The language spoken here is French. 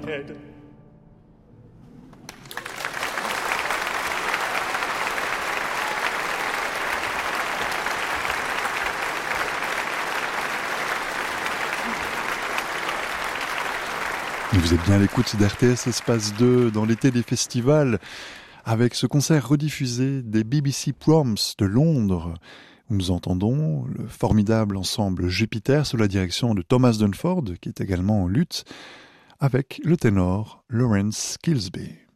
head. Vous êtes bien à l'écoute d'RTS Espace 2 dans l'été des festivals avec ce concert rediffusé des BBC Proms de Londres où nous entendons le formidable ensemble Jupiter sous la direction de Thomas Dunford qui est également en lutte avec le ténor Lawrence Kilsby.